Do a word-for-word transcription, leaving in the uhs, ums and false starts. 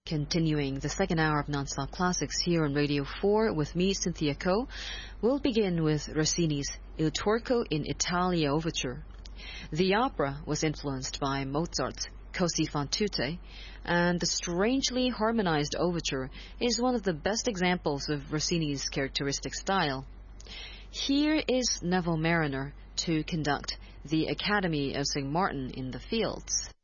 Continuing the second hour of Non-Stop Classics here on Radio four with me, Cynthia Ko, we'll begin with Rossini's Il Turco in Italia Overture. The opera was influenced by Mozart's Così fan tutte, and the strangely harmonized overture is one of the best examples of Rossini's characteristic style. Here is Neville Marriner to conduct the Academy of Saint Martin in the Fields.